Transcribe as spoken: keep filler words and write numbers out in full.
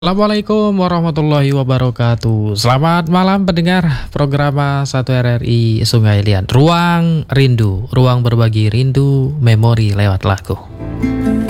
Assalamualaikum warahmatullahi wabarakatuh. Selamat malam pendengar program satu R R I Sungai Liat. Ruang Rindu, ruang berbagi rindu, memori lewat lagu.